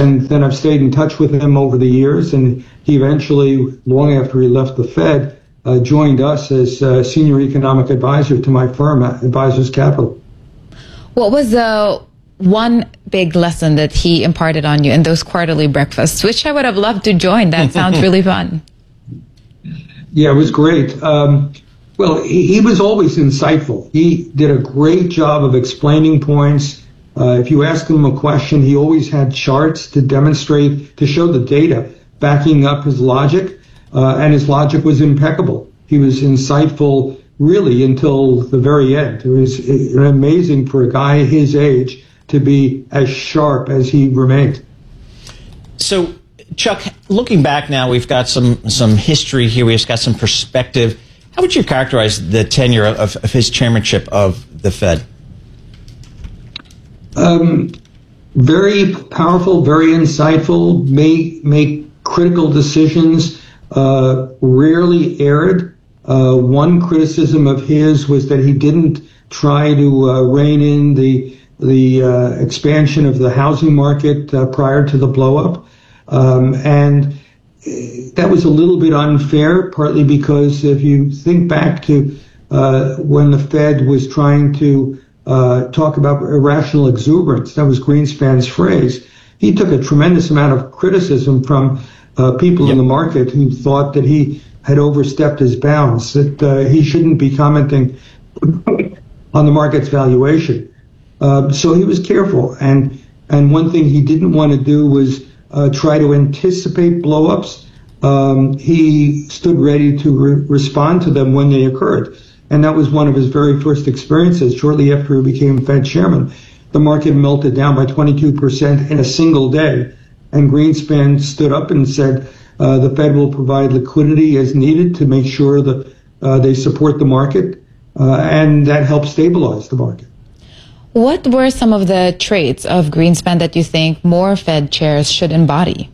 And then I've stayed in touch with him over the years, and he eventually, long after he left the Fed, joined us as senior economic advisor to my firm, Advisors Capital. What was the one big lesson that he imparted on you in those quarterly breakfasts, which I would have loved to join? That sounds really fun. Yeah, it was great. Well, he was always insightful. He did a great job of explaining points. If you asked him a question, he always had charts to demonstrate, to show the data backing up his logic, and his logic was impeccable. He was insightful really until the very end. It was amazing for a guy his age to be as sharp as he remained. So, Chuck, looking back now, we've got some history here. We've got some perspective. How would you characterize the tenure of his chairmanship of the Fed? Very powerful, very insightful, make critical decisions, rarely erred. One criticism of his was that he didn't try to rein in the expansion of the housing market prior to the blow-up. And that was a little bit unfair, partly because if you think back to when the Fed was trying to talk about irrational exuberance, that was Greenspan's phrase, he took a tremendous amount of criticism from people in the market who thought that he had overstepped his bounds, that he shouldn't be commenting on the market's valuation. So he was careful. And one thing he didn't want to do was try to anticipate blow-ups. He stood ready to respond to them when they occurred. And that was one of his very first experiences. Shortly after he became Fed chairman, the market melted down by 22% in a single day. And Greenspan stood up and said, the Fed will provide liquidity as needed to make sure that they support the market, and that helped stabilize the market. What were some of the traits of Greenspan that you think more Fed chairs should embody?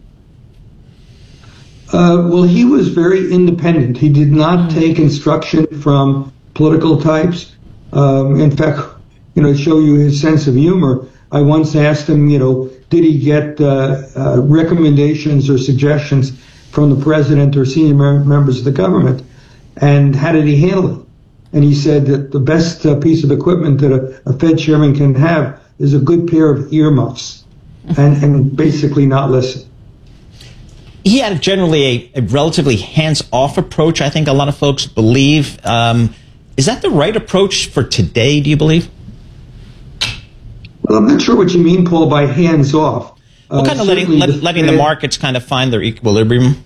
Well, he was very independent. He did not take instruction from political types. In fact, to show you his sense of humor, I once asked him, did he get recommendations or suggestions from the president or senior members of the government, and how did he handle it? And he said that the best piece of equipment that a Fed chairman can have is a good pair of earmuffs, and basically not listen. He had generally a relatively hands-off approach, I think a lot of folks believe. Is that the right approach for today, do you believe? Well, I'm not sure what you mean, Paul, by hands-off. Well, kind of letting the markets kind of find their equilibrium.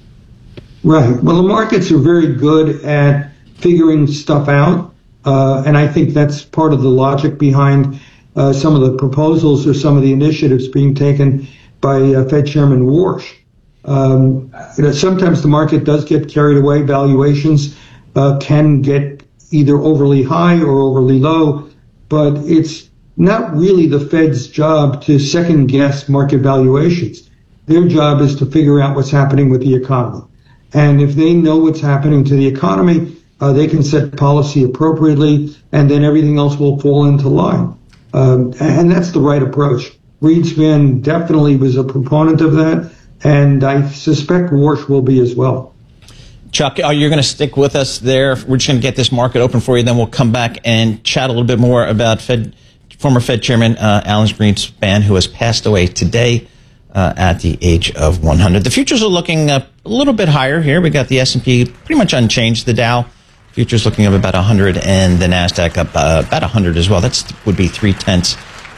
Right. Well, the markets are very good at figuring stuff out, and I think that's part of the logic behind some of the proposals or some of the initiatives being taken by Fed Chairman Warsh. Sometimes the market does get carried away. Valuations can get either overly high or overly low, but it's not really the Fed's job to second guess market valuations. Their job is to figure out what's happening with the economy. And if they know what's happening to the economy, they can set policy appropriately, and then everything else will fall into line. And that's the right approach. Greenspan definitely was a proponent of that, and I suspect Warsh will be as well. Chuck, you're going to stick with us there. We're just going to get this market open for you, then we'll come back and chat a little bit more about former Fed Chairman Alan Greenspan, who has passed away today at the age of 100. The futures are looking a little bit higher here. We got the S&P pretty much unchanged. The Dow futures looking up about 100, and the NASDAQ up about 100 as well. That would be 0.3%.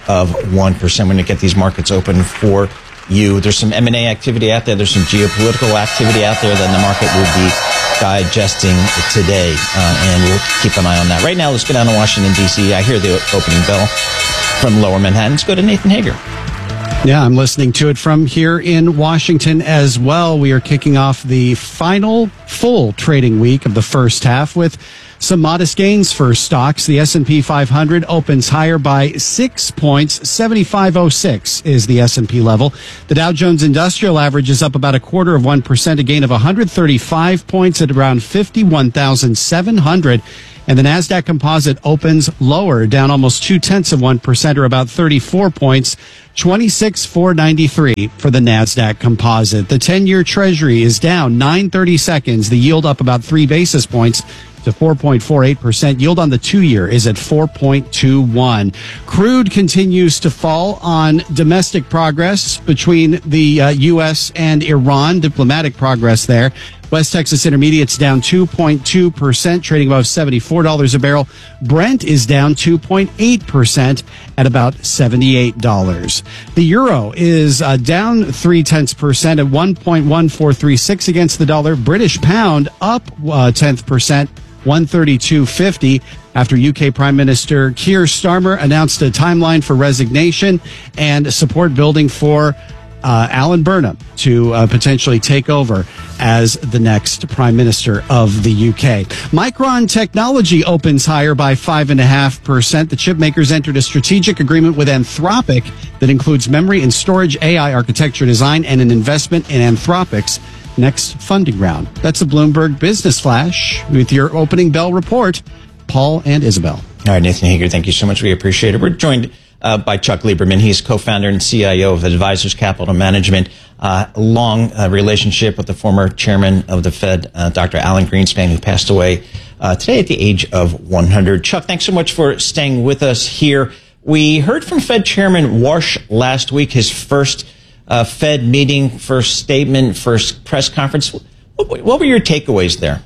We're going to get these markets open for you. There's some M&A activity out there. There's some geopolitical activity out there that the market will be digesting today, and we'll keep an eye on that. Right now, let's go down to Washington, D.C. I hear the opening bell from Lower Manhattan. Let's go to Nathan Hager. Yeah, I'm listening to it from here in Washington as well. We are kicking off the final full trading week of the first half with some modest gains for stocks. The S&P 500 opens higher by 6 points. 7506 is the S&P level. The Dow Jones Industrial Average is up about 0.25%, a gain of 135 points at around 51,700. And the NASDAQ Composite opens lower, down almost 0.2%, or about 34 points. 26,493 for the NASDAQ Composite. The 10-year Treasury is down 9/32. The yield up about 3 basis points to 4.48%. Yield on the 2-year is at 4.21. Crude continues to fall on domestic progress between the U.S. and Iran, diplomatic progress there. West Texas Intermediate's down 2.2%, trading above $74 a barrel. Brent is down 2.8% at about $78. The euro is down 0.3% at 1.1436 against the dollar. British pound up 0.1%. 132.50 after UK Prime Minister Keir Starmer announced a timeline for resignation and support building for Alan Burnham to potentially take over as the next Prime Minister of the UK. Micron Technology opens higher by 5.5%. The chip makers entered a strategic agreement with Anthropic that includes memory and storage, AI architecture design, and an investment in Anthropic's next funding round. That's a Bloomberg Business Flash with your opening bell report, Paul and Isabel. All right, Nathan Hager, thank you so much. We appreciate it. We're joined by Chuck Lieberman. He's co-founder and CIO of Advisors Capital Management. Long relationship with the former chairman of the Fed, Dr. Alan Greenspan, who passed away today at the age of 100. Chuck, thanks so much for staying with us here. We heard from Fed Chairman Warsh last week, his first Fed meeting, first statement, first press conference. What were your takeaways there?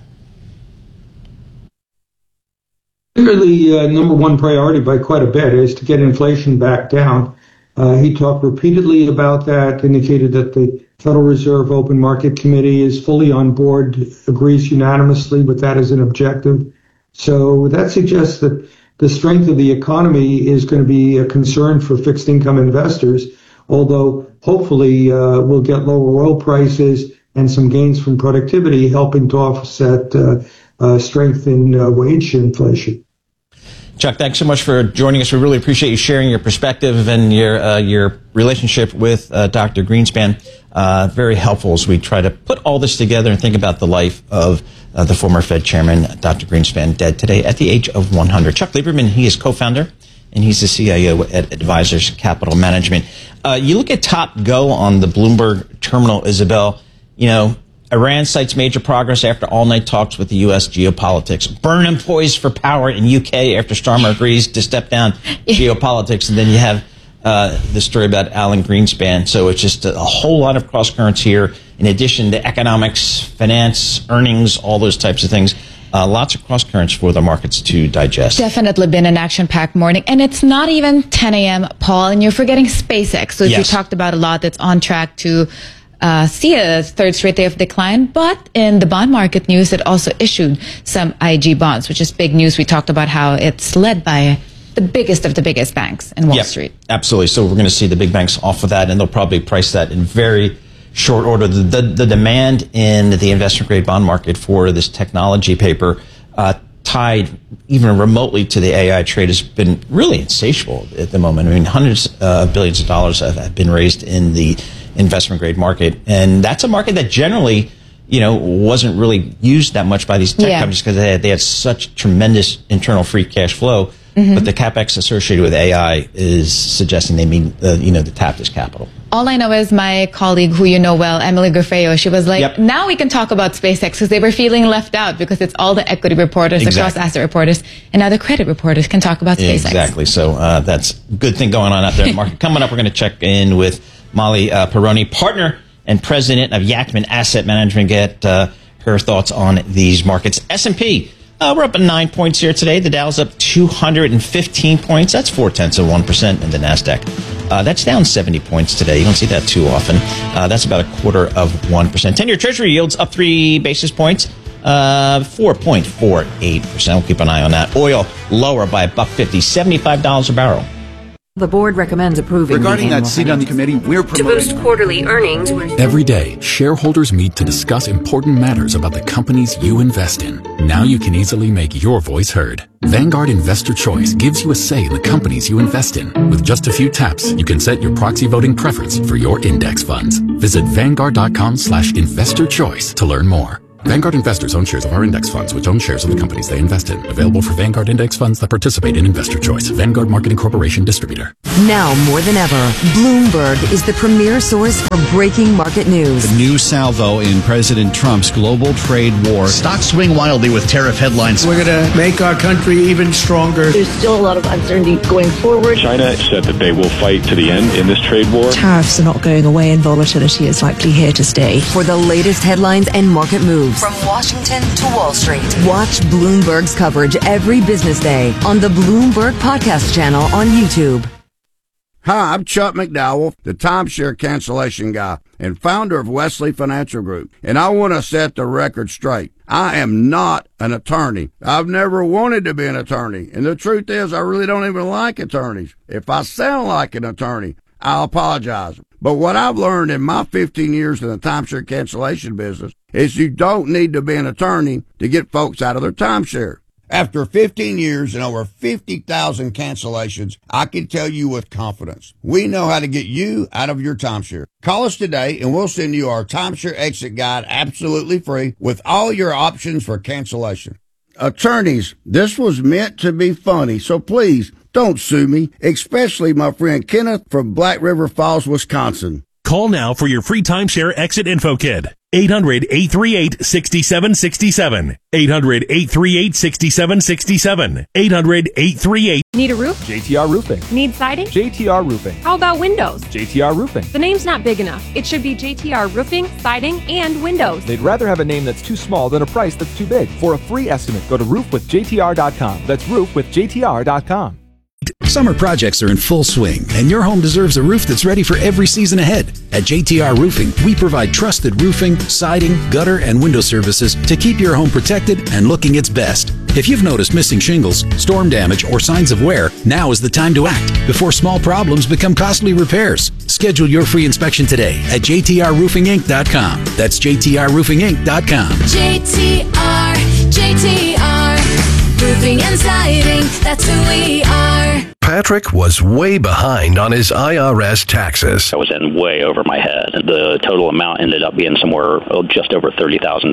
Clearly, number one priority by quite a bit is to get inflation back down. He talked repeatedly about that, indicated that the Federal Reserve Open Market Committee is fully on board, agrees unanimously with that as an objective. So that suggests that the strength of the economy is going to be a concern for fixed income investors, although hopefully we'll get lower oil prices and some gains from productivity helping to offset strength in wage inflation. Chuck, thanks so much for joining us. We really appreciate you sharing your perspective and your relationship with Dr. Greenspan. Very helpful as we try to put all this together and think about the life of the former Fed chairman, Dr. Greenspan, dead today at the age of 100. Chuck Lieberman, he is co-founder and he's the CIO at Advisors Capital Management. You look at Top Go on the Bloomberg terminal, Isabel. You know, Iran cites major progress after all-night talks with the U.S. geopolitics. Burnham poised for power in UK after Starmer agrees to step down geopolitics. And then you have the story about Alan Greenspan. So it's just a whole lot of cross-currents here, in addition to economics, finance, earnings, all those types of things. Lots of cross-currents for the markets to digest. Definitely been an action-packed morning. And it's not even 10 a.m., Paul, and you're forgetting SpaceX, which you talked about a lot, that's on track to see a third straight day of decline. But in the bond market news, it also issued some IG bonds, which is big news. We talked about how it's led by the biggest of the biggest banks in Wall Street. Absolutely. So we're going to see the big banks off of that, and they'll probably price that in very short order. The demand in the investment-grade bond market for this technology paper tied even remotely to the AI trade has been really insatiable at the moment. I mean, hundreds of billions of dollars have been raised in the investment grade market, and that's a market that generally, you know, wasn't really used that much by these tech companies because they had such tremendous internal free cash flow. But the capex associated with AI is suggesting they mean to tap this capital. All I know is my colleague, who you know well, Emily Grafeo, she was like, now we can talk about SpaceX, because they were feeling left out because it's all the equity reporters, the cross-asset reporters, and now the credit reporters can talk about SpaceX. Exactly. So that's a good thing going on out there in the market. Coming up, we're going to check in with Molly Perroni, partner and president of Yakman Asset Management, get her thoughts on these markets. S&P, we're up at 9 points here today. The Dow's up 215 points. That's 0.4%. And the NASDAQ, that's down 70 points today. You don't see that too often. That's about 0.25%. 10-year Treasury yields up 3 basis points, 4.48%. We'll keep an eye on that. Oil lower by $1.50, $75 a barrel. The board recommends approving. Regarding that seat on the committee, we're promoting to boost quarterly earnings. Every day, shareholders meet to discuss important matters about the companies you invest in. Now you can easily make your voice heard. Vanguard Investor Choice gives you a say in the companies you invest in. With just a few taps, you can set your proxy voting preference for your index funds. Visit Vanguard.com/investor choice to learn more. Vanguard investors own shares of our index funds, which own shares of the companies they invest in. Available for Vanguard index funds that participate in Investor Choice. Vanguard Marketing Corporation distributor. Now more than ever, Bloomberg is the premier source for breaking market news. The new salvo in President Trump's global trade war. Stocks swing wildly with tariff headlines. We're going to make our country even stronger. There's still a lot of uncertainty going forward. China said that they will fight to the end in this trade war. Tariffs are not going away and volatility is likely here to stay. For the latest headlines and market moves from Washington to Wall Street, watch Bloomberg's coverage every business day on the Bloomberg Podcast channel on YouTube. Hi, I'm Chuck McDowell, the timeshare cancellation guy and founder of Wesley Financial Group, and I want to set the record straight. I am not an attorney. I've never wanted to be an attorney, and the truth is I really don't even like attorneys. If I sound like an attorney, I'll apologize. But what I've learned in my 15 years in the timeshare cancellation business is you don't need to be an attorney to get folks out of their timeshare. After 15 years and over 50,000 cancellations, I can tell you with confidence, we know how to get you out of your timeshare. Call us today and we'll send you our timeshare exit guide absolutely free with all your options for cancellation. Attorneys, this was meant to be funny, so please don't sue me, especially my friend Kenneth from Black River Falls, Wisconsin. Call now for your free timeshare exit info kit. 800-838-6767. 800-838-6767. 800-838. Need a roof? JTR Roofing. Need siding? JTR Roofing. How about windows? JTR Roofing. The name's not big enough. It should be JTR Roofing, Siding, and Windows. They'd rather have a name that's too small than a price that's too big. For a free estimate, go to roofwithjtr.com. That's roofwithjtr.com. Summer projects are in full swing, and your home deserves a roof that's ready for every season ahead. At JTR Roofing, we provide trusted roofing, siding, gutter, and window services to keep your home protected and looking its best. If you've noticed missing shingles, storm damage, or signs of wear, now is the time to act before small problems become costly repairs. Schedule your free inspection today at jtrroofinginc.com. That's jtrroofinginc.com. JTR Roofing and Siding, that's who we are. Patrick was way behind on his IRS taxes. I was in way over my head. The total amount ended up being somewhere just over $30,000.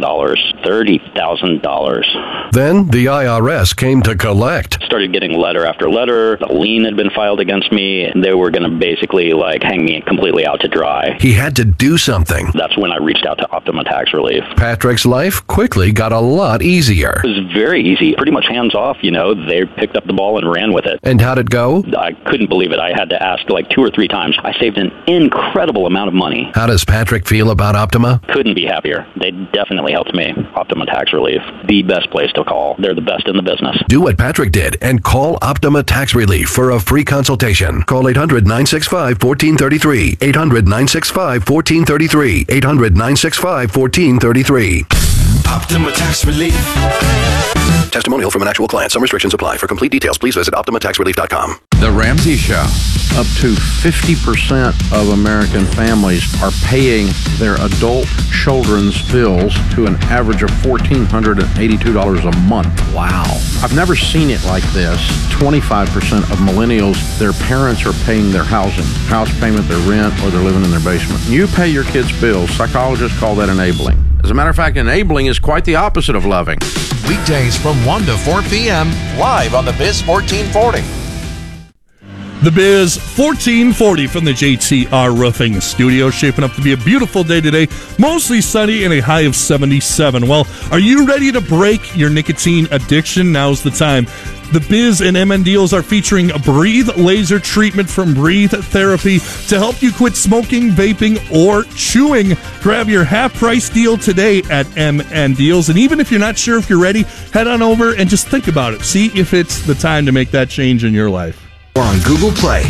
$30,000. Then the IRS came to collect. Started getting letter after letter. A lien had been filed against me. They were going to basically hang me completely out to dry. He had to do something. That's when I reached out to Optima Tax Relief. Patrick's life quickly got a lot easier. It was very easy. Pretty much hands off, They picked up the ball and ran with it. And how'd it go? I couldn't believe it. I had to ask 2 or 3 times. I saved an incredible amount of money. How does Patrick feel about Optima? Couldn't be happier. They definitely helped me. Optima Tax Relief, the best place to call. They're the best in the business. Do what Patrick did and call Optima Tax Relief for a free consultation. Call 800-965-1433. 800-965-1433. 800-965-1433. Optima Tax Relief. Testimonial from an actual client. Some restrictions apply. For complete details, please visit OptimaTaxRelief.com. The Ramsey Show. Up to 50% of American families are paying their adult children's bills to an average of $1,482 a month. Wow. I've never seen it like this. 25% of millennials, their parents are paying their house payment, their rent, or they're living in their basement. You pay your kids' bills. Psychologists call that enabling. As a matter of fact, enabling is quite the opposite of loving. Weekdays from 1 to 4 p.m. live on the Biz 1440. The Biz 1440 from the JTR Roofing Studio. Shaping up to be a beautiful day today. Mostly sunny and a high of 77. Well, are you ready to break your nicotine addiction? Now's the time. The Biz and MN Deals are featuring a Breathe laser treatment from Breathe Therapy to help you quit smoking, vaping, or chewing. Grab your half-price deal today at MN Deals. And even if you're not sure if you're ready, head on over and just think about it. See if it's the time to make that change in your life. Or on Google Play.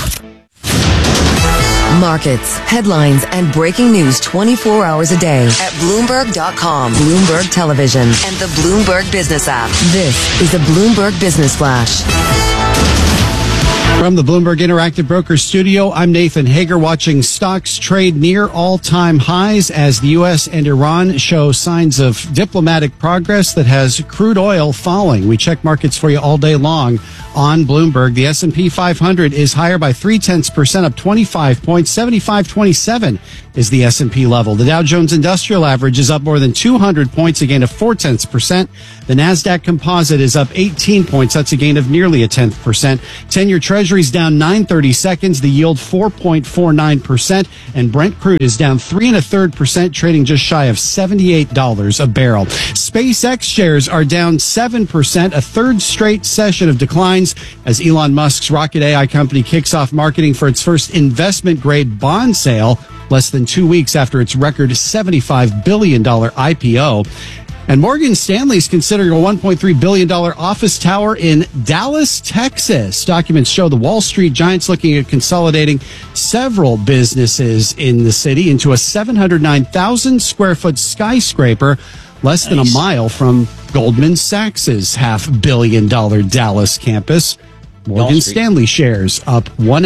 Markets, headlines, and breaking news 24 hours a day at Bloomberg.com, Bloomberg Television, and the Bloomberg Business app. This is a Bloomberg Business Flash. From the Bloomberg Interactive Brokers studio, I'm Nathan Hager, watching stocks trade near all-time highs as the U.S. and Iran show signs of diplomatic progress that has crude oil falling. We check markets for you all day long on Bloomberg. The S&P 500 is higher by 0.3%, up 25 points. 75.27 is the S&P level. The Dow Jones Industrial Average is up more than 200 points, a gain of 0.4%. The NASDAQ Composite is up 18 points. That's a gain of nearly 0.1%. 10-year Treasury's down 9/32, the yield 4.49%, and Brent crude is down 3.33%, trading just shy of $78 a barrel. SpaceX shares are down 7%, a third straight session of declines as Elon Musk's rocket AI company kicks off marketing for its first investment-grade bond sale less than 2 weeks after its record $75 billion IPO. And Morgan Stanley's considering a $1.3 billion office tower in Dallas, Texas. Documents show the Wall Street giants looking at consolidating several businesses in the city into a 709,000 square foot skyscraper less than a mile from Goldman Sachs's $500 million Dallas campus. Morgan Stanley shares up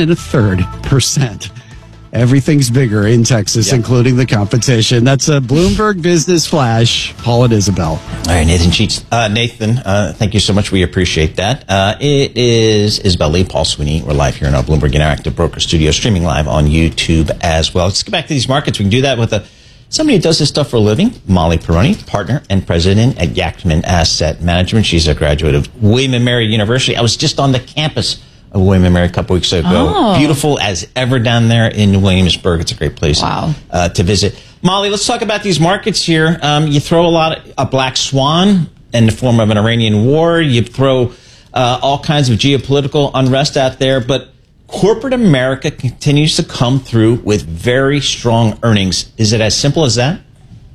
1.33%. Everything's bigger in Texas, including the competition. That's a Bloomberg Business Flash. Paul and Isabel. All right, Nathan Sheets. Nathan, thank you so much. We appreciate that. It is Isabel Lee, Paul Sweeney. We're live here in our Bloomberg Interactive Broker Studio, streaming live on YouTube as well. Let's get back to these markets. We can do that with somebody who does this stuff for a living, Molly Perroni, partner and president at Yacktman Asset Management. She's a graduate of William & Mary University. I was just on the campus of William & Mary a couple weeks ago. Oh. Beautiful as ever down there in Williamsburg. It's a great place to visit. Molly, let's talk about these markets here. You throw a black swan in the form of an Iranian war. You throw all kinds of geopolitical unrest out there. But corporate America continues to come through with very strong earnings. Is it as simple as that?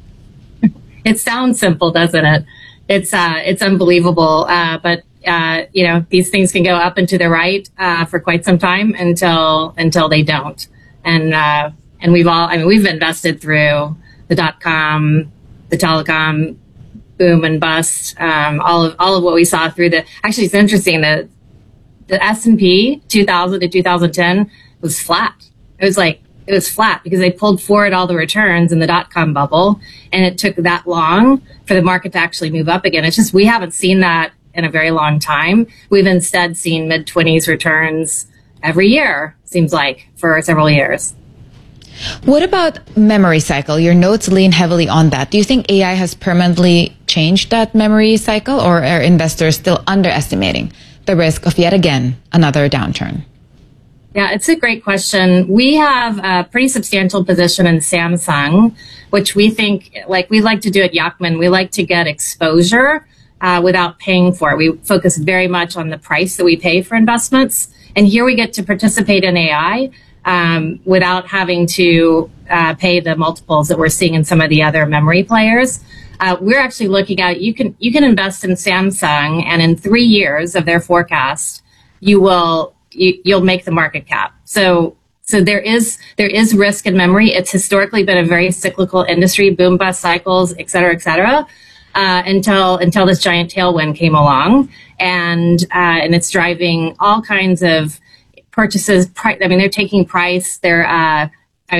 It sounds simple, doesn't it? It's unbelievable. But these things can go up and to the right for quite some time until they don't. And we've invested through the .com, the telecom boom and bust, all of what we saw through actually it's interesting that the S&P 2000 to 2010 was flat. It was flat because they pulled forward all the returns in the .com bubble, and it took that long for the market to actually move up again. It's just, we haven't seen that in a very long time. We've instead seen mid-20s returns every year, seems like, for several years. What about memory cycle? Your notes lean heavily on that. Do you think AI has permanently changed that memory cycle, or are investors still underestimating the risk of yet again another downturn? Yeah, it's a great question. We have a pretty substantial position in Samsung, which we think, like we like to do at Yacktman, we like to get exposure without paying for it. We focus very much on the price that we pay for investments. And here we get to participate in AI without having to pay the multiples that we're seeing in some of the other memory players. We're actually looking at, you can invest in Samsung, and in 3 years of their forecast, you'll make the market cap. So there is risk in memory. It's historically been a very cyclical industry, boom bust cycles, et cetera, until this giant tailwind came along, and it's driving all kinds of purchases. They're taking price. They're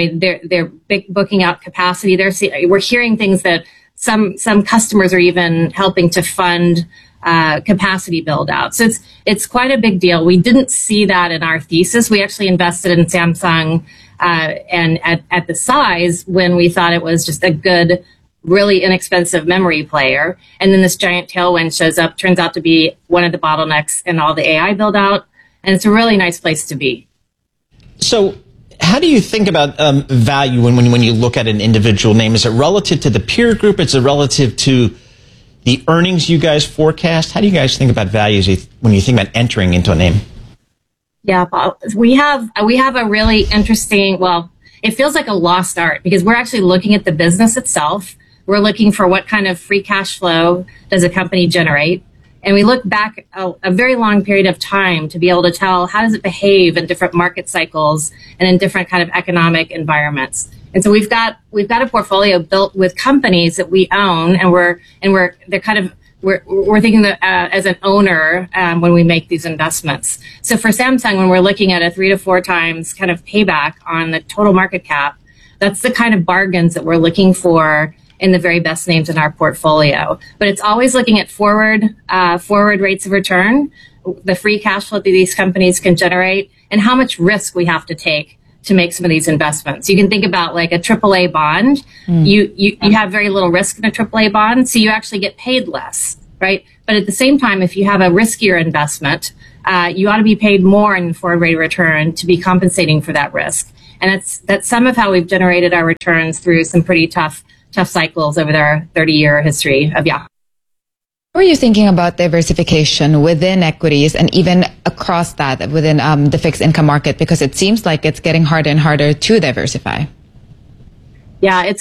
booking out capacity. We're hearing things that some customers are even helping to fund capacity build out. So it's quite a big deal. We didn't see that in our thesis. We actually invested in Samsung and at the size when we thought it was just a good, really inexpensive memory player. And then this giant tailwind shows up, turns out to be one of the bottlenecks in all the AI build out. And it's a really nice place to be. So how do you think about value when you look at an individual name? Is it relative to the peer group? Is it relative to the earnings you guys forecast? How do you guys think about values when you think about entering into a name? Yeah, Paul, we have a really interesting, it feels like a lost art because we're actually looking at the business itself. We're looking for what kind of free cash flow does a company generate. And we look back a very long period of time to be able to tell how does it behave in different market cycles and in different kind of economic environments. And so we've got a portfolio built with companies that we own, and they're kind of we're thinking that as an owner when we make these investments. So for Samsung, when we're looking at a 3 to 4 times kind of payback on the total market cap, that's the kind of bargains that we're looking for in the very best names in our portfolio. But it's always looking at forward rates of return, the free cash flow that these companies can generate, and how much risk we have to take to make some of these investments. You can think about like a AAA bond. You have very little risk in a AAA bond, so you actually get paid less, right? But at the same time, if you have a riskier investment, you ought to be paid more in forward rate of return to be compensating for that risk. And that's some of how we've generated our returns through some pretty tough cycles over their 30-year history of Yahoo. How are you thinking about diversification within equities and even across that within the fixed income market? Because it seems like it's getting harder and harder to diversify. Yeah, there's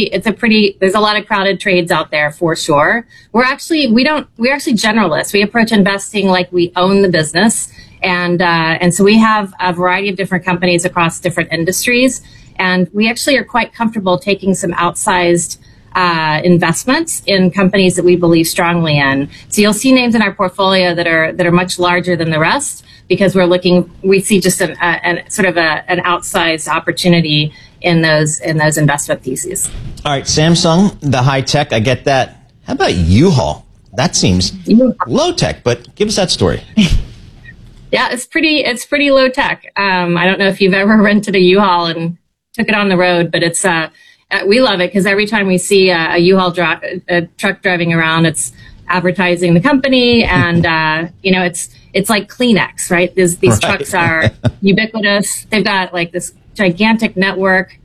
a lot of crowded trades out there for sure. We're actually generalists. We approach investing like we own the business. And so we have a variety of different companies across different industries. And we actually are quite comfortable taking some outsized investments in companies that we believe strongly in. So you'll see names in our portfolio that are much larger than the rest because we see just an outsized opportunity in those investment theses. All right, Samsung, the high tech, I get that. How about U-Haul? That seems low tech, but give us that story. Yeah, it's pretty low tech. I don't know if you've ever rented a U-Haul and took it on the road, but it's we love it because every time we see a U-Haul truck driving around, it's advertising the company, and it's like Kleenex, right? These trucks are ubiquitous. They've got like this gigantic network,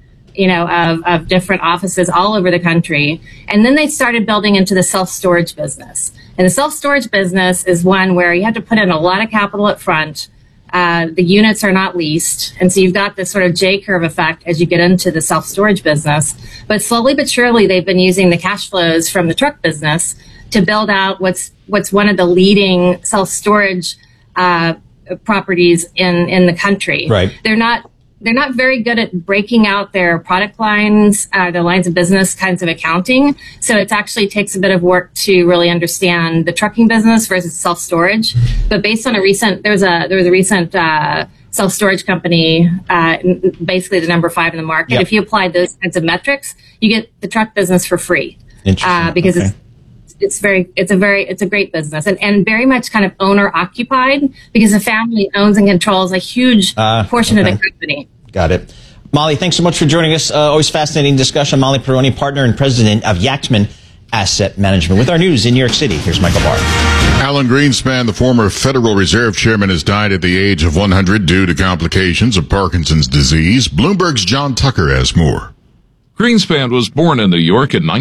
of different offices all over the country. And then they started building into the self-storage business. And the self-storage business is one where you have to put in a lot of capital up front. The units are not leased. And so you've got this sort of J-curve effect as you get into the self-storage business. But slowly but surely, they've been using the cash flows from the truck business to build out what's one of the leading self-storage properties in the country. Right. They're not very good at breaking out their product lines, their lines of business kinds of accounting. So it actually takes a bit of work to really understand the trucking business versus self-storage. But based on there was a recent self-storage company, basically the number 5 in the market. Yep. If you apply those kinds of metrics, you get the truck business for free. Interesting. Because it's a great business and very much kind of owner occupied because the family owns and controls a huge portion of the company. Got it. Molly, thanks so much for joining us. Always fascinating discussion. Molly Perrone, partner and president of Yachtman Asset Management. With our news in New York City, here's Michael Barr. Alan Greenspan, the former Federal Reserve chairman, has died at the age of 100 due to complications of Parkinson's disease. Bloomberg's John Tucker has more. Greenspan was born in New York in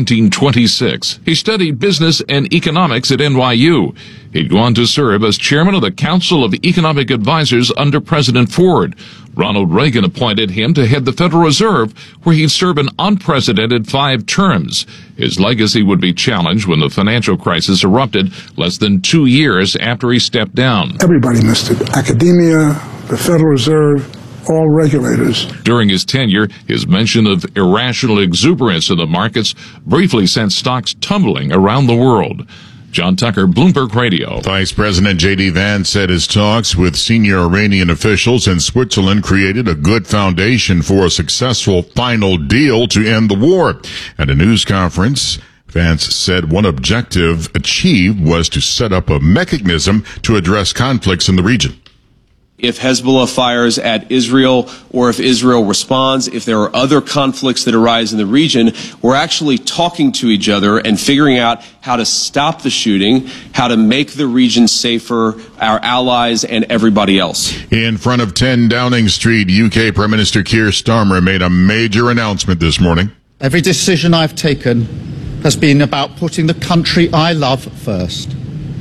1926. He studied business and economics at NYU. He'd gone to serve as chairman of the Council of Economic Advisors under President Ford. Ronald Reagan appointed him to head the Federal Reserve, where he'd serve an unprecedented 5 terms. His legacy would be challenged when the financial crisis erupted less than 2 years after he stepped down. Everybody missed it. Academia, the Federal Reserve, all regulators. During his tenure, his mention of irrational exuberance in the markets briefly sent stocks tumbling around the world. John Tucker, Bloomberg Radio. Vice President J.D. Vance said his talks with senior Iranian officials in Switzerland created a good foundation for a successful final deal to end the war. At a news conference, Vance said one objective achieved was to set up a mechanism to address conflicts in the region. If Hezbollah fires at Israel or if Israel responds, if there are other conflicts that arise in the region, we're actually talking to each other and figuring out how to stop the shooting, how to make the region safer, our allies and everybody else. In front of 10 Downing Street, UK Prime Minister Keir Starmer made a major announcement this morning. Every decision I've taken has been about putting the country I love first.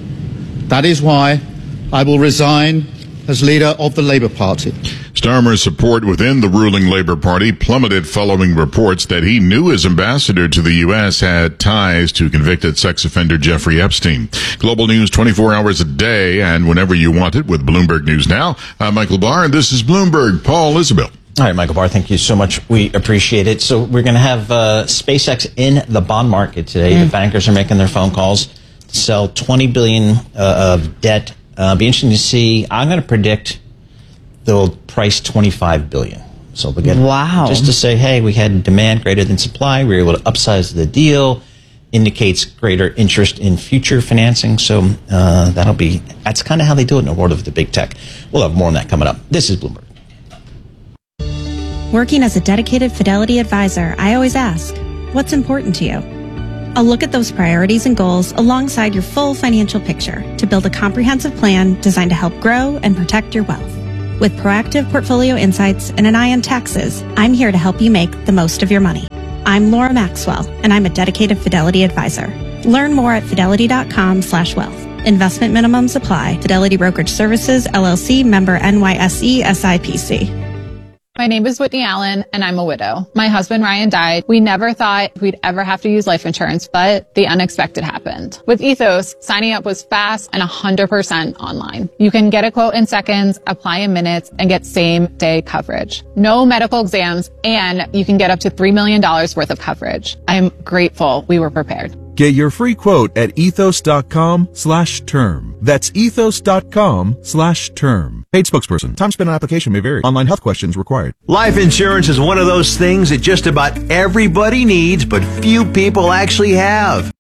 That is why I will resign as leader of the Labour Party. Starmer's support within the ruling Labour Party plummeted following reports that he knew his ambassador to the U.S. had ties to convicted sex offender Jeffrey Epstein. Global news 24 hours a day and whenever you want it with Bloomberg News Now. I'm Michael Barr, and this is Bloomberg. Paul Isabel. All right, Michael Barr, thank you so much. We appreciate it. So we're going to have SpaceX in the bond market today. The bankers are making their phone calls. sell $20 billion of debt. Be interesting to see. I'm going to predict they'll price $25 billion. So they'll get just to say, hey, we had demand greater than supply. We were able to upsize the deal. Indicates greater interest in future financing. So that's kind of how they do it in the world of the big tech. We'll have more on that coming up. This is Bloomberg. Working as a dedicated Fidelity advisor, I always ask, what's important to you? I'll look at those priorities and goals alongside your full financial picture to build a comprehensive plan designed to help grow and protect your wealth. With proactive portfolio insights and an eye on taxes, I'm here to help you make the most of your money. I'm Laura Maxwell, and I'm a dedicated Fidelity advisor. Learn more at fidelity.com/wealth. Investment minimums apply. Fidelity Brokerage Services, LLC, member NYSE, SIPC. My name is Whitney Allen, and I'm a widow. My husband, Ryan, died. We never thought we'd ever have to use life insurance, but the unexpected happened. With Ethos, signing up was fast and 100% online. You can get a quote in seconds, apply in minutes, and get same-day coverage. No medical exams, and you can get up to $3 million worth of coverage. I'm grateful we were prepared. Get your free quote at ethos.com/term. That's ethos.com/term. Paid spokesperson. Time spent on application may vary. Online health questions required. Life insurance is one of those things that just about everybody needs, but few people actually have.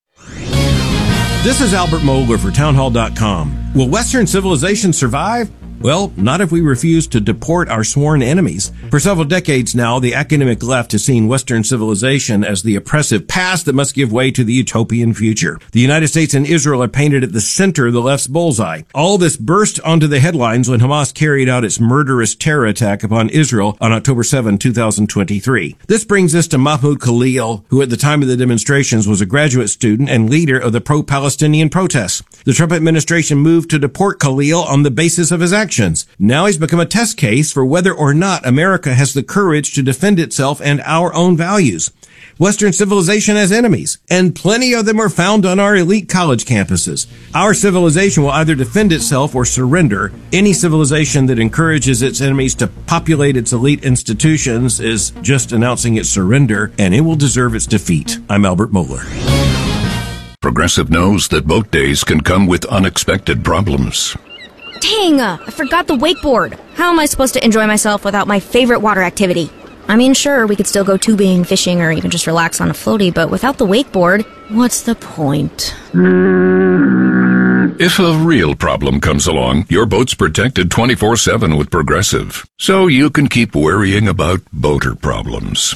This is Albert Mohler for townhall.com. Will Western civilization survive? Well, not if we refuse to deport our sworn enemies. For several decades now, the academic left has seen Western civilization as the oppressive past that must give way to the utopian future. The United States and Israel are painted at the center of the left's bullseye. All this burst onto the headlines when Hamas carried out its murderous terror attack upon Israel on October 7, 2023. This brings us to Mahmoud Khalil, who at the time of the demonstrations was a graduate student and leader of the pro-Palestinian protests. The Trump administration moved to deport Khalil on the basis of his actions. Now he's become a test case for whether or not America has the courage to defend itself and our own values. Western civilization has enemies, and plenty of them are found on our elite college campuses. Our civilization will either defend itself or surrender. Any civilization that encourages its enemies to populate its elite institutions is just announcing its surrender, and it will deserve its defeat. I'm Albert Mohler. Progressive knows that boat days can come with unexpected problems. Dang, I forgot the wakeboard. How am I supposed to enjoy myself without my favorite water activity? I mean, sure, we could still go tubing, fishing, or even just relax on a floaty, but without the wakeboard, what's the point? If a real problem comes along, your boat's protected 24/7 with Progressive, so you can keep worrying about boater problems.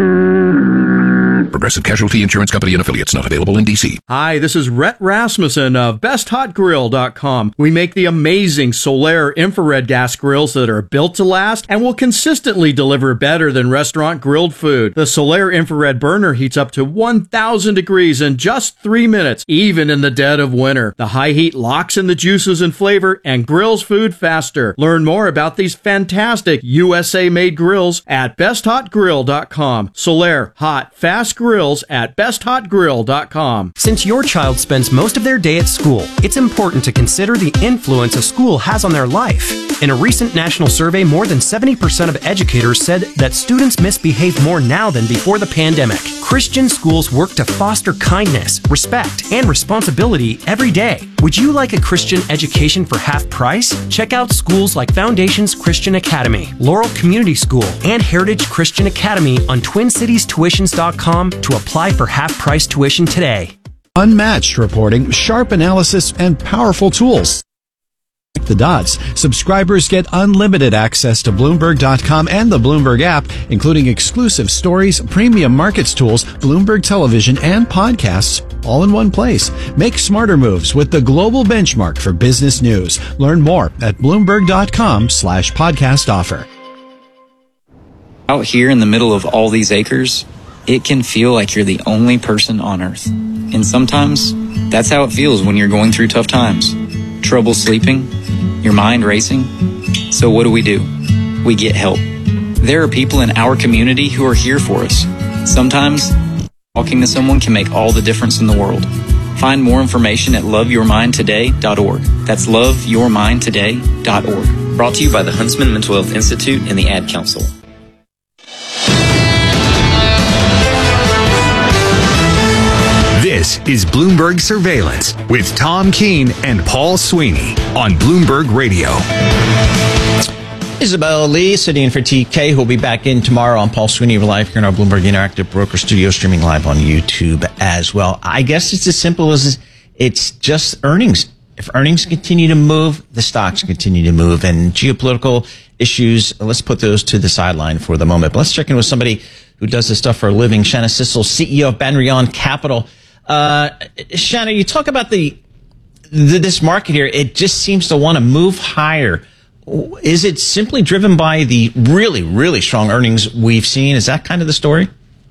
Progressive Casualty Insurance Company and affiliates, not available in D.C. Hi, this is Rhett Rasmussen of BestHotGrill.com. We make the amazing Solaire infrared gas grills that are built to last and will consistently deliver better than restaurant grilled food. The Solaire infrared burner heats up to 1,000 degrees in just 3 minutes, even in the dead of winter. The high heat locks in the juices and flavor and grills food faster. Learn more about these fantastic USA-made grills at BestHotGrill.com. Solaire, hot, fast grills at BestHotGrill.com. Since your child spends most of their day at school, it's important to consider the influence a school has on their life. In a recent national survey, more than 70% of educators said that students misbehave more now than before the pandemic. Christian schools work to foster kindness, respect, and responsibility every day. Would you like a Christian education for half price? Check out schools like Foundations Christian Academy, Laurel Community School, and Heritage Christian Academy on TwinCitiesTuitions.com to apply for half-price tuition today. Unmatched reporting, sharp analysis, and powerful tools. The dots. Subscribers get unlimited access to Bloomberg.com and the Bloomberg app, including exclusive stories, premium markets tools, Bloomberg television, and podcasts, all in one place. Make smarter moves with the global benchmark for business news. Learn more at Bloomberg.com/podcast offer. Out here in the middle of all these acres, it can feel like you're the only person on Earth. And sometimes, that's how it feels when you're going through tough times. Trouble sleeping, your mind racing. So what do? We get help. There are people in our community who are here for us. Sometimes, talking to someone can make all the difference in the world. Find more information at loveyourmindtoday.org. That's loveyourmindtoday.org. Brought to you by the Huntsman Mental Health Institute and the Ad Council. This is Bloomberg Surveillance with Tom Keene and Paul Sweeney on Bloomberg Radio. Isabel Lee sitting in for TK, who will be back in tomorrow on Paul Sweeney Live here in our Bloomberg Interactive Broker Studio, streaming live on YouTube as well. I guess it's as simple as it's just earnings. If earnings continue to move, the stocks continue to move. And geopolitical issues, let's put those to the sideline for the moment. But let's check in with somebody who does this stuff for a living, Shanna Sissel, CEO of Banrion Capital. Shanna, you talk about this market here. It just seems to want to move higher. Is it simply driven by the really, really strong earnings we've seen? Is that kind of the story?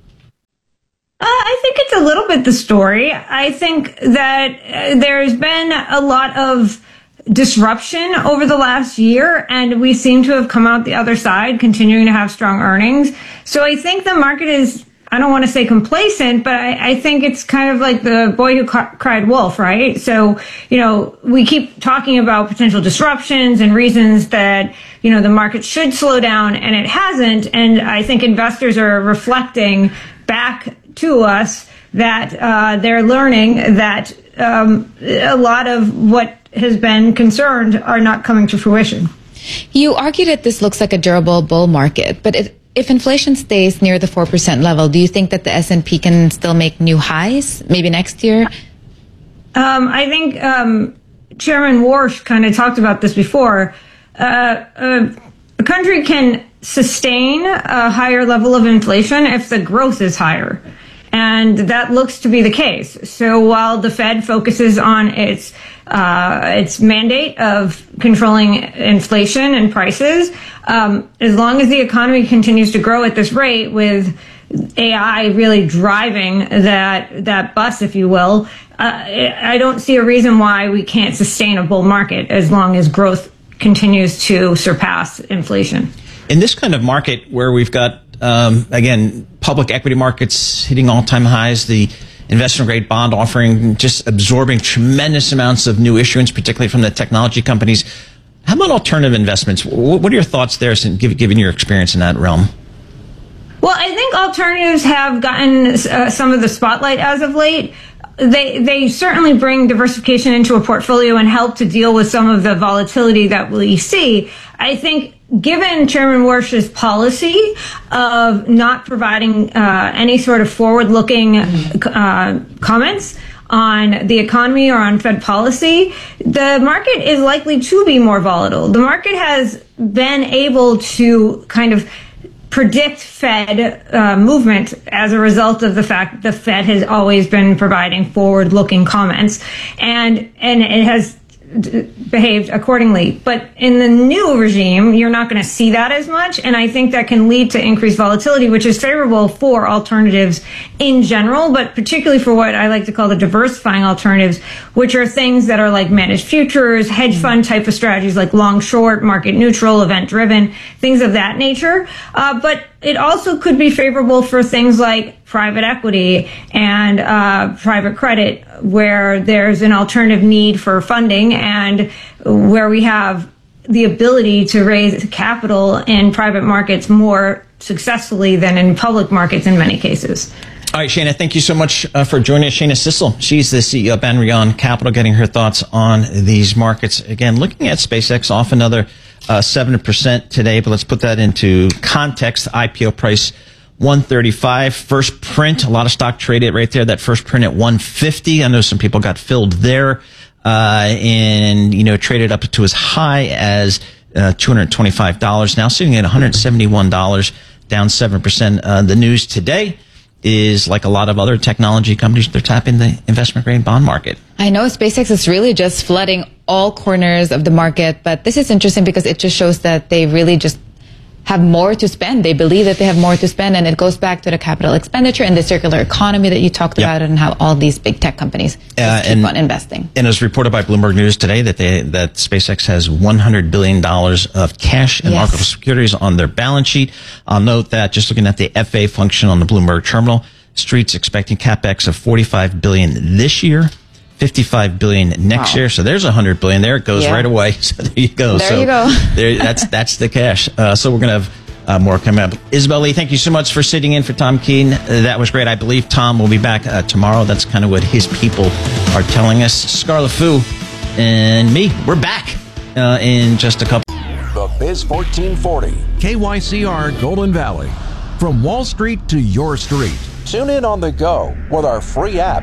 I think it's a little bit the story. I think that there's been a lot of disruption over the last year, and we seem to have come out the other side, continuing to have strong earnings. So I think the market is, I don't want to say complacent, but I think it's kind of like the boy who cried wolf, right? So, we keep talking about potential disruptions and reasons that, the market should slow down, and it hasn't. And I think investors are reflecting back to us that they're learning that a lot of what has been concerned are not coming to fruition. You argue that this looks like a durable bull market, but if inflation stays near the 4% level, do you think that the S&P can still make new highs maybe next year? I think Chairman Warsh kind of talked about this before. A country can sustain a higher level of inflation if the growth is higher. And that looks to be the case. So while the Fed focuses on its mandate of controlling inflation and prices, as long as the economy continues to grow at this rate, with AI really driving that bus, if you will, I don't see a reason why we can't sustain a bull market as long as growth continues to surpass inflation. In this kind of market where we've got, again, public equity markets hitting all-time highs, the investment-grade bond offering just absorbing tremendous amounts of new issuance, particularly from the technology companies. How about alternative investments? What are your thoughts there, given your experience in that realm? Well, I think alternatives have gotten some of the spotlight as of late. They certainly bring diversification into a portfolio and help to deal with some of the volatility that we see. I think given Chairman Warsh's policy of not providing any sort of forward-looking comments on the economy or on Fed policy, the market is likely to be more volatile. The market has been able to kind of predict Fed movement as a result of the fact the Fed has always been providing forward-looking comments, and it has behaved accordingly. But in the new regime, you're not going to see that as much, and I think that can lead to increased volatility, which is favorable for alternatives in general, but particularly for what I like to call the diversifying alternatives, which are things that are like managed futures, hedge fund type of strategies like long short, market neutral, event driven, things of that nature. But it also could be favorable for things like private equity and private credit, where there's an alternative need for funding and where we have the ability to raise capital in private markets more successfully than in public markets in many cases. All right, Shana, thank you so much for joining us. Shana Sissel, she's the CEO of Banrion Capital, getting her thoughts on these markets. Again, looking at SpaceX, off another 7% today, but let's put that into context. IPO price $135. First print, a lot of stock traded right there. That first print at $150. I know some people got filled there, and traded up to as high as $225. Now sitting at $171, down 7%. The news today is, like a lot of other technology companies, they're tapping the investment-grade bond market. I know SpaceX is really just flooding all corners of the market, but this is interesting because it just shows that they really just have more to spend. They believe that they have more to spend, and it goes back to the capital expenditure and the circular economy that you talked about, and how all these big tech companies just keep on investing. And it was reported by Bloomberg News today that SpaceX has $100 billion of cash and marketable securities on their balance sheet. I'll note that just looking at the FA function on the Bloomberg terminal, Street's expecting CapEx of $45 billion this year, $55 billion next year. So there's $100 billion there. It goes right away. So there you go. There you go. That's the cash. So we're going to have More coming up. Isabel Lee, thank you so much for sitting in for Tom Keene. That was great. I believe Tom will be back tomorrow. That's kind of what his people are telling us. Scarlet Fu and me, we're back in just a couple. The Biz 1440. KYCR Golden Valley. From Wall Street to your street. Tune in on the go with our free app.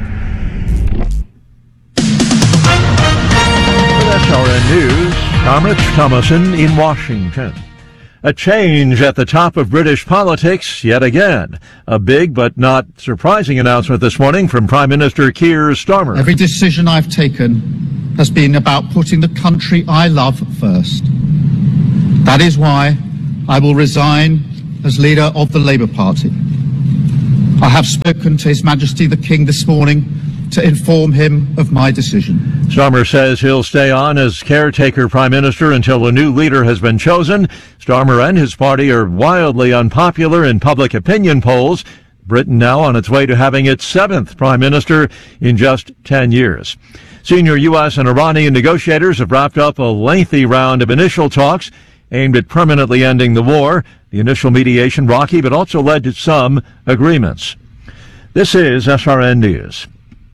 With SRN News, I'm Rich Thomason in Washington. A change at the top of British politics yet again. A big but not surprising announcement this morning from Prime Minister Keir Starmer. Every decision I've taken has been about putting the country I love first. That is why I will resign as leader of the Labour Party. I have spoken to His Majesty the King this morning to inform him of my decision. Starmer says he'll stay on as caretaker prime minister until a new leader has been chosen. Starmer and his party are wildly unpopular in public opinion polls. Britain now on its way to having its 7th prime minister in just 10 years. Senior U.S. and Iranian negotiators have wrapped up a lengthy round of initial talks aimed at permanently ending the war. The initial mediation rocky, but also led to some agreements. This is SRN News.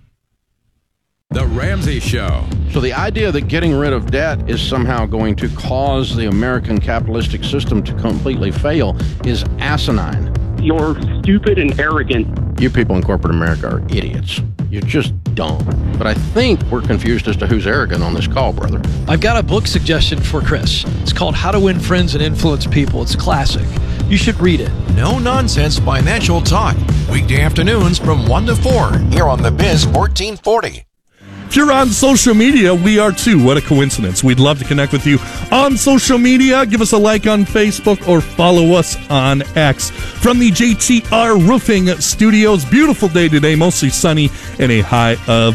The Ramsey Show. So the idea that getting rid of debt is somehow going to cause the American capitalistic system to completely fail is asinine. You're stupid and arrogant. You people in corporate America are idiots. You're just dumb. But I think we're confused as to who's arrogant on this call, brother. I've got a book suggestion for Chris. It's called How to Win Friends and Influence People. It's classic. You should read it. No nonsense financial talk. Weekday afternoons from 1 to 4 here on the Biz 1440. If you're on social media, we are too. What a coincidence. We'd love to connect with you on social media. Give us a like on Facebook or follow us on X. From the JTR Roofing Studios, beautiful day today, mostly sunny and a high of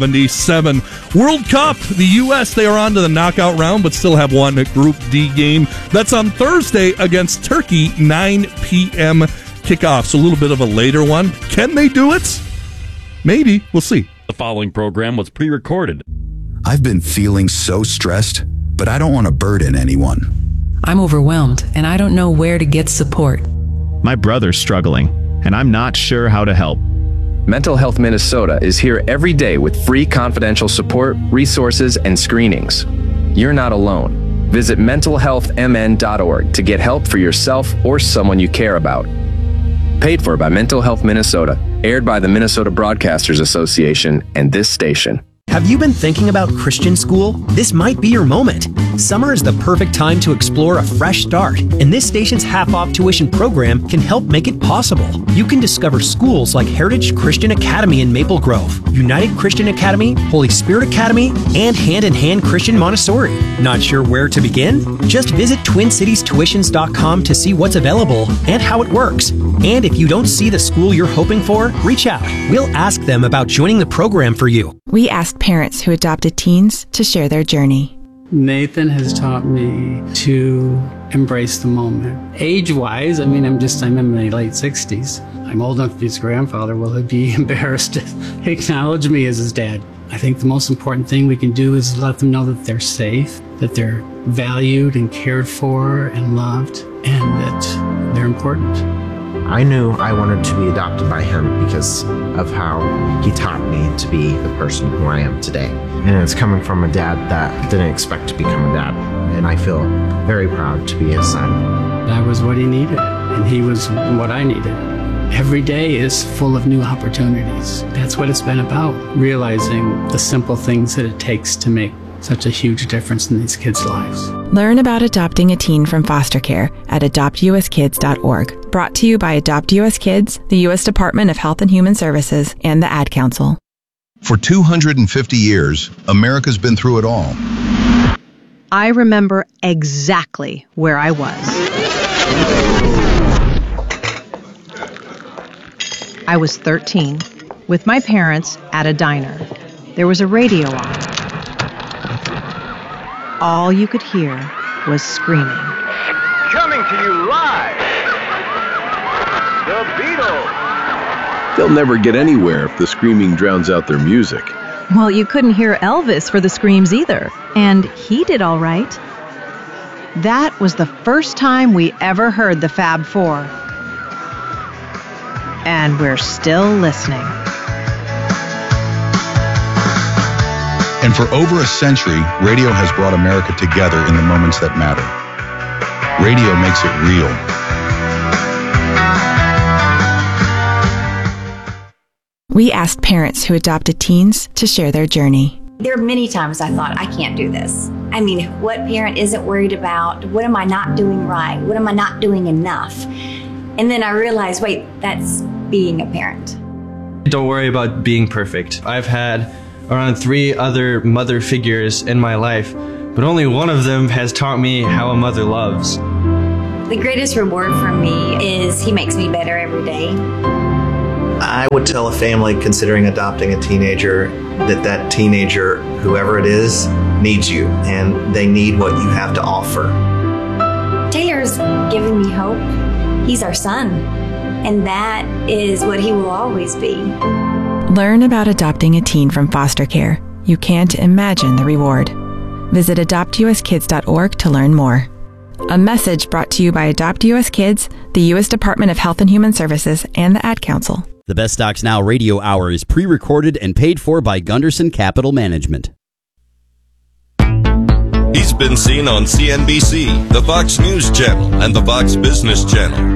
77. World Cup, the U.S., they are on to the knockout round, but still have one Group D game. That's on Thursday against Turkey, 9 p.m. kickoff. So a little bit of a later one. Can they do it? Maybe. We'll see. The following program was pre-recorded. I've been feeling so stressed, but I don't want to burden anyone. I'm overwhelmed, and I don't know where to get support. My brother's struggling, and I'm not sure how to help. Mental Health Minnesota is here every day with free confidential support, resources, and screenings. You're not alone. Visit mentalhealthmn.org to get help for yourself or someone you care about. Paid for by Mental Health Minnesota, aired by the Minnesota Broadcasters Association and this station. Have you been thinking about Christian school? This might be your moment. Summer is the perfect time to explore a fresh start, and this station's half-off tuition program can help make it possible. You can discover schools like Heritage Christian Academy in Maple Grove, United Christian Academy, Holy Spirit Academy, and Hand in Hand Christian Montessori. Not sure where to begin? Just visit TwinCitiesTuitions.com to see what's available and how it works. And if you don't see the school you're hoping for, reach out. We'll ask them about joining the program for you. We asked parents who adopted teens to share their journey. Nathan has taught me to embrace the moment. Age-wise, I'm in my late 60s. I'm old enough to be his grandfather. Will he be embarrassed to acknowledge me as his dad? I think the most important thing we can do is let them know that they're safe, that they're valued and cared for and loved, and that they're important. I knew I wanted to be adopted by him because of how he taught me to be the person who I am today. And it's coming from a dad that didn't expect to become a dad. And I feel very proud to be his son. I was what he needed, and he was what I needed. Every day is full of new opportunities. That's what it's been about, realizing the simple things that it takes to make such a huge difference in these kids' lives. Learn about adopting a teen from foster care at adoptuskids.org. Brought to you by Adopt US Kids, the U.S. Department of Health and Human Services, and the Ad Council. For 250 years, America's been through it all. I remember exactly where I was. I was 13, with my parents at a diner. There was a radio on. All you could hear was screaming. Coming to you live, The Beatles. They'll never get anywhere if the screaming drowns out their music. Well, you couldn't hear Elvis for the screams either, and he did all right. That was the first time we ever heard the Fab Four. And we're still listening. And for over a century, radio has brought America together in the moments that matter. Radio makes it real. We asked parents who adopted teens to share their journey. There are many times I thought, I can't do this. I mean, what parent isn't worried about, what am I not doing right? What am I not doing enough? And then I realized, wait, that's being a parent. Don't worry about being perfect. I've had around 3 other mother figures in my life, but only one of them has taught me how a mother loves. The greatest reward for me is he makes me better every day. I would tell a family considering adopting a teenager that teenager, whoever it is, needs you, and they need what you have to offer. Taylor's given me hope. He's our son, and that is what he will always be. Learn about adopting a teen from foster care. You can't imagine the reward. Visit adoptuskids.org to learn more. A message brought to you by Adopt US Kids, the U.S. Department of Health and Human Services, and the Ad Council. The Best Docs Now radio hour is pre-recorded and paid for by Gunderson Capital Management. He's been seen on CNBC, the Fox News Channel, and the Fox Business Channel.